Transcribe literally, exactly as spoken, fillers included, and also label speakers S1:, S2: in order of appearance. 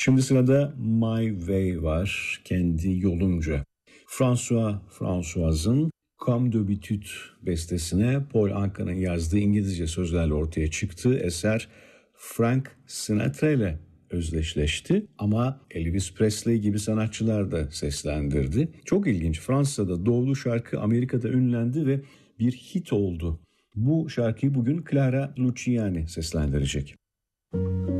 S1: Şimdi sırada My Way var, kendi yolunca. François François'ın Comme d'habitude bestesine Paul Anka'nın yazdığı İngilizce sözlerle ortaya çıktığı eser Frank Sinatra ile özdeşleşti ama Elvis Presley gibi sanatçılar da seslendirdi. Çok ilginç, Fransa'da doğulu şarkı Amerika'da ünlendi ve bir hit oldu. Bu şarkıyı bugün Clara Luciani seslendirecek.